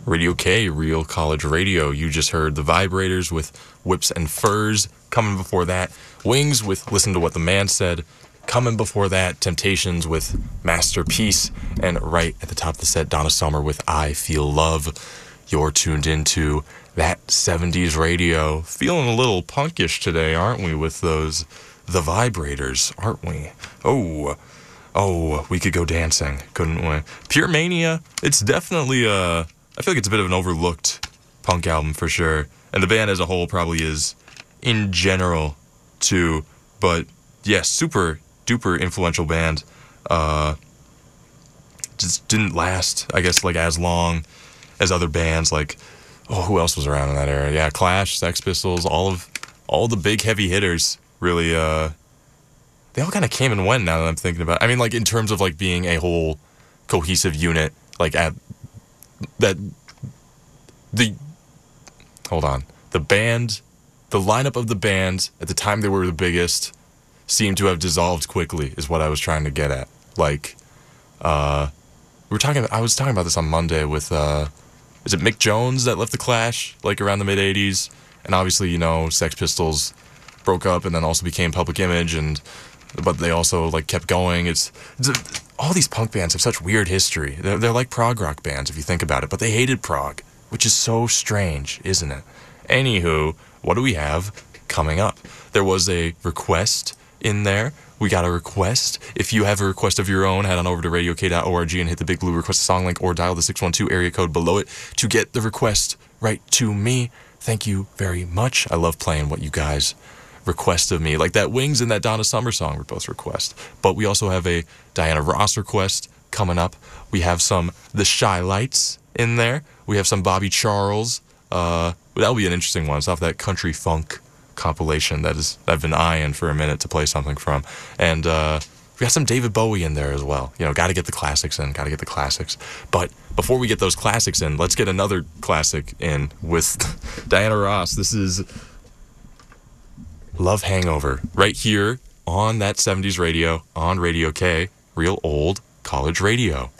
Radio K, Real College Radio. You just heard The Vibrators with Whips and Furs. Coming before that, Wings with Listen to What the Man Said. Coming before that, Temptations with Masterpiece. And right at the top of the set, Donna Summer with I Feel Love. You're tuned into that 70s radio. Feeling a little punkish today, aren't we, with those The Vibrators, aren't we? Oh, we could go dancing, couldn't we? Pure Mania, it's definitely I feel like it's a bit of an overlooked punk album for sure. And the band as a whole probably is in general too. But yeah, super duper influential band. Just didn't last, I guess, like as long as other bands like, who else was around in that era? Yeah, Clash, Sex Pistols, all the big heavy hitters really they all kind of came and went now that I'm thinking about it. I mean, like in terms of like being a whole cohesive unit, like at that the band, the lineup of the band at the time they were the biggest seemed to have dissolved quickly is what I was trying to get at. Like I was talking about this on Monday with is it Mick Jones that left the Clash like around the mid 80s, and obviously, you know, Sex Pistols broke up and then also became Public Image, but they also like kept going. All these punk bands have such weird history. They're like prog rock bands if you think about it, but they hated prog, which is so strange, isn't it? Anywho, what do we have coming up? There was a request in there. We got a request. If you have a request of your own, head on over to radiok.org and hit the big blue request a song link or dial the 612 area code below it to get the request right to me. Thank you very much. I love playing what you guys request of me. Like that Wings and that Donna Summer song were both requests. But we also have a Diana Ross request coming up. We have some The Shy Lights in there. We have some Bobby Charles. That'll be an interesting one. It's off that country funk compilation that I've been eyeing for a minute to play something from. And we got some David Bowie in there as well. You know, got to get the classics in, But before we get those classics in, let's get another classic in with Diana Ross. This is Love Hangover right here on that 70s radio on Radio K, Real Old College Radio.